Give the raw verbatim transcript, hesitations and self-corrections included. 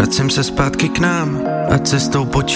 vracím se zpátky k nám a cestou počítám